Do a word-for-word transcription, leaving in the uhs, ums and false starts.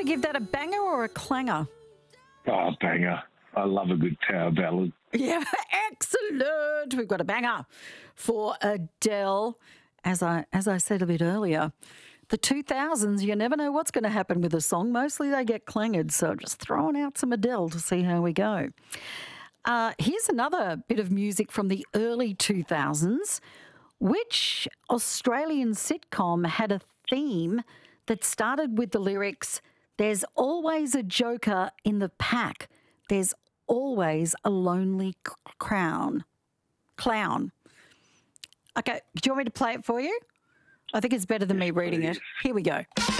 give that a banger or a clanger? Oh, banger. I love a good power ballad. Yeah, excellent. We've got a banger for Adele. As I as I said a bit earlier, the two thousands, you never know what's going to happen with a song. Mostly they get clanged, so just throwing out some Adele to see how we go. Uh, here's another bit of music from the early two thousands. Which Australian sitcom had a theme that started with the lyrics, "There's always a joker in the pack. There's always a lonely c- crown. Clown." Okay, do you want me to play it for you? I think it's better than me reading it. Here we go.